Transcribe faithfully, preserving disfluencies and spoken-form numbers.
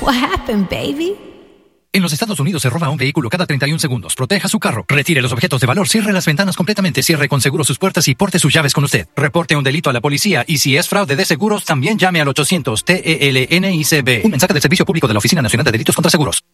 What happened, baby? En los Estados Unidos se roba un vehículo cada treinta y un segundos. Proteja su carro. Retire los objetos de valor. Cierre las ventanas completamente. Cierre con seguro sus puertas y porte sus llaves con usted. Reporte un delito a la policía. Y si es fraude de seguros, también llame al ochocientos T E L N I C B. Un mensaje del Servicio Público de la Oficina Nacional de Delitos contra Seguros.